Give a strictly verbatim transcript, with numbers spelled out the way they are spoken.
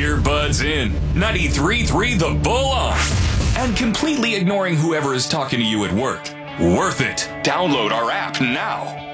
Earbuds in, ninety-three point three The Bull on, and completely ignoring whoever is talking to you at work. Worth it. Download our app now.